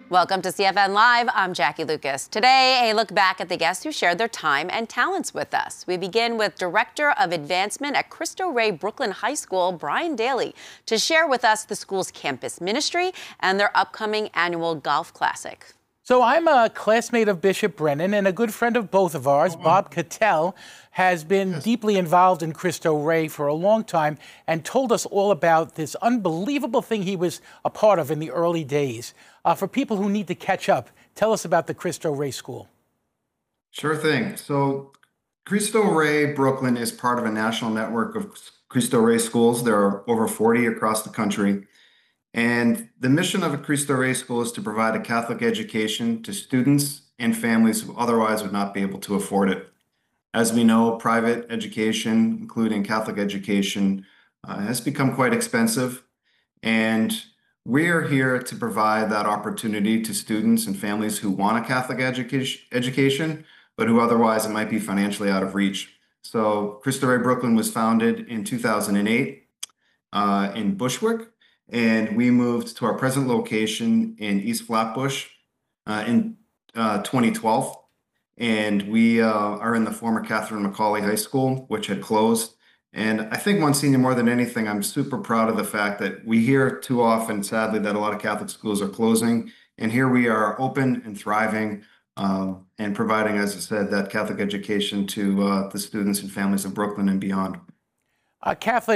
Welcome to CFN Live. I'm Jackie Lucas. Today, a look back at the guests who shared their time and talents with us. We begin with Director of Advancement at Cristo Rey Brooklyn High School, Brian Daly, to share with us the school's campus ministry and their upcoming annual golf classic. So I'm a classmate of Bishop Brennan and a good friend of both of ours. Bob Cattell has been deeply involved in Cristo Rey for a long time and told us all about this unbelievable thing he was a part of in the early days. For people who need to catch up, tell us about the Cristo Rey School. Sure thing. So Cristo Rey Brooklyn is part of a national network of Cristo Rey schools. There are over 40 across the country. And the mission of a Cristo Rey school is to provide a Catholic education to students and families who otherwise would not be able to afford it. As we know, private education, including Catholic education, has become quite expensive. And we're here to provide that opportunity to students and families who want a Catholic education, but who otherwise it might be financially out of reach. So Cristo Rey Brooklyn was founded in 2008 in Bushwick. And we moved to our present location in East Flatbush in 2012. And we are in the former Catherine McAuley High School, which had closed. And I think, Monsignor, more than anything, I'm super proud of the fact that we hear too often, sadly, that a lot of Catholic schools are closing. And here we are open and thriving and providing, as I said, that Catholic education to the students and families of Brooklyn and beyond. Catholic